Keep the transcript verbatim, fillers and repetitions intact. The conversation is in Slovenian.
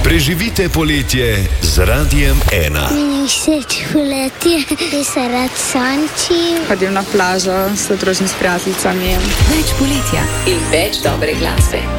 Preživite poletje z Radiem ena. Meni všeč poletje, ki se rad sonči. Hodim na plažo s družnim s prijateljicami. Več poletja in več dobre glasbe.